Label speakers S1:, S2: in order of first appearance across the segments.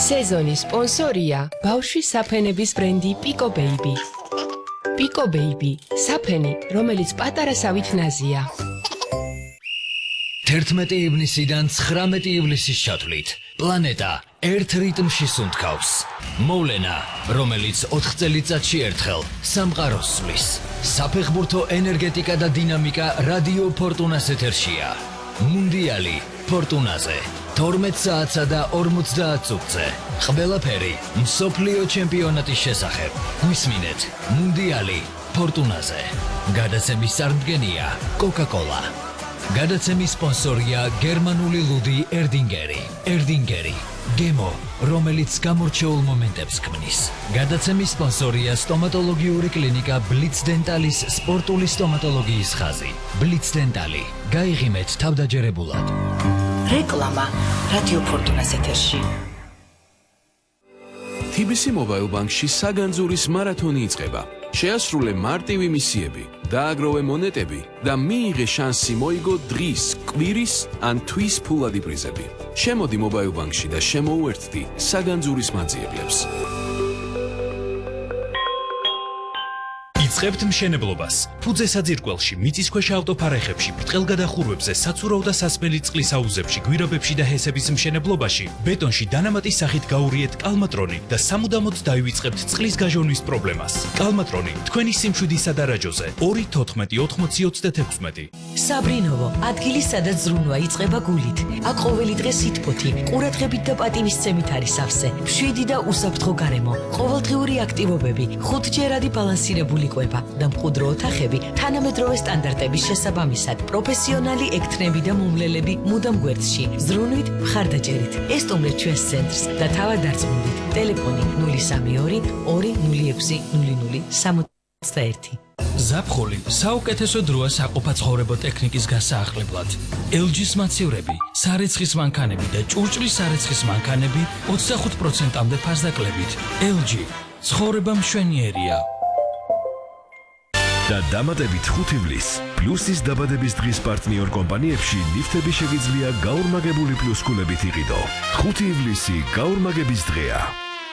S1: სეზონის სპონსორია ბავშვის საფენების ბრენდი Pico Baby. Pico Baby, საფენი, რომელიც პატარასავით ნაზია.
S2: 11 ივნისიდან 19 ივლისის ჩათვლით პლანეტა ერთ რიტმში სუნთქავს. მოვლენა, რომელიც 4 წელიწადში ერთხელ სამყაროს სვლის. საფეხბურთო ენერგეტიკა და დინამიკა რადიო ფორტუნას ეთერშია. მუნდიალი ფორტუნაზე 12 საათსა და 50 წუთზე. ყველაფერი მსოფლიო ჩემპიონატის შესახებ. გვისმინეთ მუნდიალი ფორტუნაზე. გადაცემის წარმდგენია Coca-Cola. გადაცემის სპონსორია გერმანული ლუდი ერდინგერი. ერდინგერი გემო, რომელიც გამორჩეულ მომენტებს ქმნის. გადაცემის სპონსორია სტომატოლოგიური კლინიკა ბლიც დენტალის სპორტული სტომატოლოგიის ხაზი. ბლიც დენტალი. გაიღიმეთ თავდაჯერებულად.
S3: რეკლამა რადიო ფორტუნას ეთერში.
S4: TBC Mobile Bank-ში საგანძურის მარათონი იწყება. შეასრულე მარტივი მისიები, დააგროვე მონეტები და მიიღე შანსი მოიგო დღის, კვირის ან თვის ფულადი პრიზები. შემოდი Mobile Bank-ში და შემოუერთდი საგანძურის მაძიებლებს.
S5: იწყებთ მშენებლობას. ფუძე საძირკველში, მიწისქვეშა ავტოფარეხებში, ბრტყელგადახურვებზე, საცურაო და სასმელი წყლის აუზებში, გვირაბებში და ჰესების მშენებლობაში, ბეტონში დანამატის სახით გაურიეთ კალმატრონი და სამუდამოდ დაივიწყებთ წყლის გაჟონვის პრობლემას. კალმატრონი, თქვენი სიმშვიდის სადარაჯოზე 2-14-20-36.
S3: საბრინოვო, ადგილი სადაც ზრუნვა იწყება გულით. აქ ყოველი დღე სითბოთი, ყურადღებით და პატივისცემით არის სავსე. მშვიდი და უსაფრთხო გარემო, ყოველდღიური აქტივობები, 5ჯერადი ბალანსირებული კვება და მყუდრო ოთახები თანამედროვე სტანდარტების შესაბამისად. პროფესიონალი ექთნები და მომლელები მუდამ გვერდში. ზრუნვით, მხარდაჭერით. ესტუმრეთ ჩვენს ცენტრს და თავად დარწმუნდით. ტელეფონი 032 206 0061.
S2: ზაფხული საუკეთესო დროა საყოფაცხოვრებო ტექნიკის გასაახლებლად. LG-ს მაცივრები, სარეცხის მანქანები და ჭურჭლის სარეცხის მანქანები 25%-მდე ფასდაკლებით. LG, ცხოვრება მშვენიერია.
S6: და დამატებით 5 ივლისს პლუსის დაბადების დღის პარტნიორ კომპანიებში ლიფტები შეგიძლია გაორმაგებული პლუსკულებით იყიდო. 5 ივლისი გაორმაგების დღეა.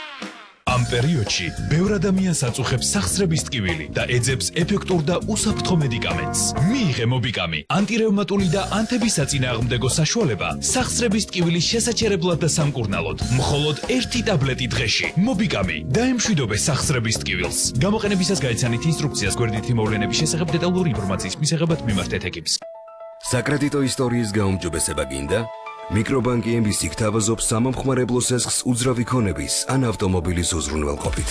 S5: ამ პერიოდში ბევრ ადამიანს აწუხებს სახსრების ტკივილი და ეძებს ეფექტურ და უსაფრთხო მედიკამენტს. მიიღე მობიკამი, ანტირევმატული და ანთების საწინააღმდეგო საშუალება სახსრების ტკივილის შესაჩერებლად და სამკურნალოდ. მხოლოდ 1 ტაბლეტი დღეში. მობიკამი, დაემშვიდობე სახსრების ტკივილს. გამოყენებისას გაიცანით ინსტრუქციას გვერდითი მოვლენების შესახებ დეტალური ინფორმაციის მისაღებად მიმართეთ ეკიპს.
S6: საკრედიტო ისტორიის გაუმჯობესება გინდა? მიკრობანკი MBC გთავაზობს სამომხმარებლო სესხს უძრავი ქონების ან ავტომობილის უზრუნველყოფით.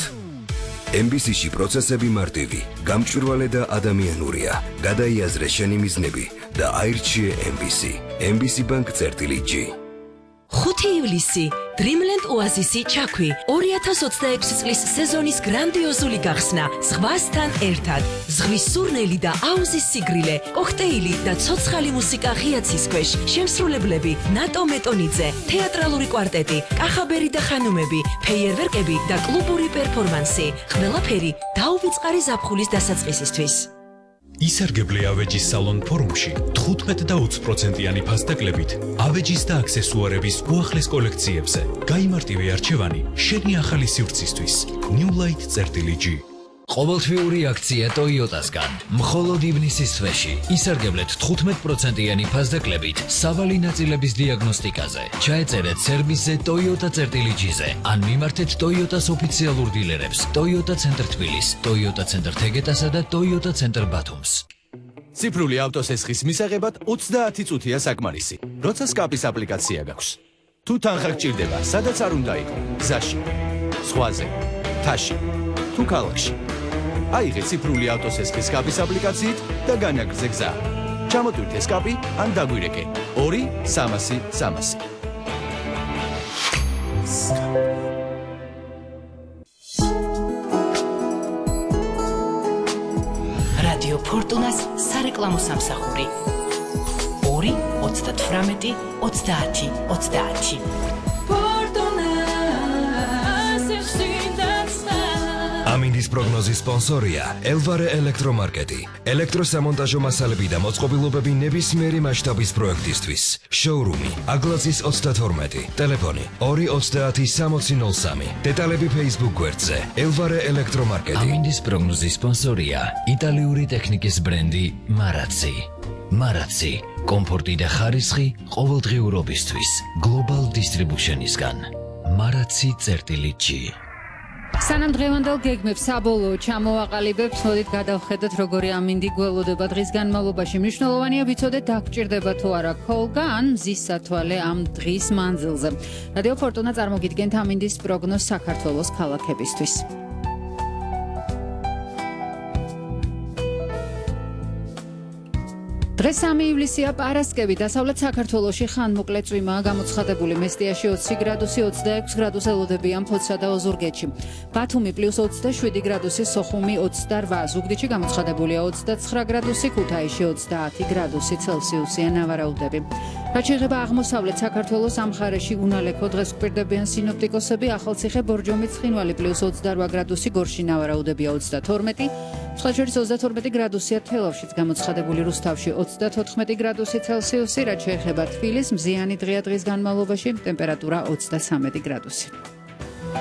S6: MBC-ში პროცესები მარტივი, გამჭვირვალე და ადამიანურია. გადაიაზრე შენი მიზნები და აირჩიე MBC. MBC Bank-G.
S3: 5 ივლისი Dreamland Oasis-ი ჩაქვი 2026 წლის სეზონის გრანდიოზული გახსნა ზღვასთან ერთად. ზღვის სურნელი და აუზის სიგრილე, კოქტეილი და ცოცხალი მუსიკა ღიაცის ქვეშ. შემსრულებლები ნატო მეტონიძე, თეატრალური კვარტეტი, კახაბერი და ხანუმები, ფეიერვერკები და კლუბური პერფორმანსი. ყველაფერი დაუვიწყარი ზაფხულის დასაწყისისთვის.
S5: ისარგებლე ავეჯის სალონ ფორუმში 15 და 20%-იანი ფასდაკლებით ავეჯის და აქსესუარების უახლეს კოლექციებზე. გაიმარტივე არჩევანი შენი ახალი სივრცისთვის. Newlight.G.
S2: ყოველთვიური აქცია Toyota-სგან. მხოლოდ ივნისის თვეში ისარგებლეთ 15%-იანი ფასდაკლებით სავალი ნაწილების დიაგნოსტიკაზე. ჩაეწერეთ სერვისზე Toyota.G-ზე ან მიმართეთ Toyota-s ოფიციალურ დილერებს Toyota Center თბილის, Toyota Center თეგეტასა და Toyota Center ბათუმს.
S7: ციფრული ავტოსესხის მისაღებად 30 წუთია საკმარისი. როცა სკაპის აპლიკაცია გაქვს. თუ თანხა გჭირდება, სადაც არ უნდა იყო, გზაში, ზღვაზე, მთაში, თუ ქალაქში. აიღე ციფრული ავტოსესხის სკაპის აპლიკაციით და განაგრძე გზა. ჩამოტვირთე სკაპი ან დაგვირეკე 2-300-300.
S3: რადიო ფორტუნას სარეკლამო სამსახური 2-38-30-30.
S5: ამინდის
S6: ამინდის პროგნოზის სპონსორია ელვარე ელექტრომარკეტი. ელექტროსამონტაჟო მასალები და მოწყობილობები ნებისმიერი მასშტაბის პროექტისთვის. შოურუმი აგლაცის 32, ტელეფონი 230 6003. დეტალები Facebook გვერდზე ელვარე ელექტრომარკეტი. ამინდის პროგნოზის სპონსორია იტალიური ტექნიკის ბრენდი მარაცი. მარაცი, კომფორტი და ხარისხი ყოველდღიურობისთვის. Global Distribution-ისგან. maracsi.gi.
S8: სანამ დღევანდელ გეგმებს საბოლოოდ ჩამოვაყალიბებთ, მოდით გადავხედოთ, როგორი ამინდი გველოდება დღის განმავლობაში. მნიშვნელოვანია ვიცოდეთ, დაგჭირდება თუ არა ქოლგა ან მზის სათვალე ამ დღის მანძილზე. რადიო ფორტუნა წარმოგიდგენთ ამინდის პროგნოზს საქართველოს ქალაქებისთვის. დღეს 3 ივლისია, პარასკევი. დასავლეთ საქართველოში ხანმოკლე წვიმაა გამოცხადებული. მესტიაში 20 გრადუსი, 26 გრადუსი ელოდებიან ფოთსა და ოზურგეთში. ბათუმი +27 გრადუსი, სოხუმი 28, ზუგდიდში გამოცხადებულია 29 გრადუსი, ქუთაისში 30 გრადუსი ცელსიუსია ნავარაუდები. რაც შეეხება აღმოსავლეთ საქართველოს, ამ მხარეში უნალექო დღეს გვპირდებიან სინოპტიკოსები. ახალციხე, ბორჯომი, ცხინვალი +28 გრადუსი, გორში ნავარაუდებია 32, სხვა შორის 32 გრადუსია თელავშიც გამოცხადებული, რუსთავში 34 გრადუსი ცელსიუსი, რაც შეეხება თბილისს, მზიანი დღეა დღის განმავლობაში, ტემპერატურა 33 გრადუსი.